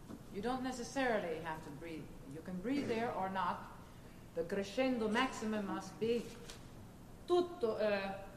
You don't necessarily have to breathe. You can breathe there or not. The crescendo maximum must be tutto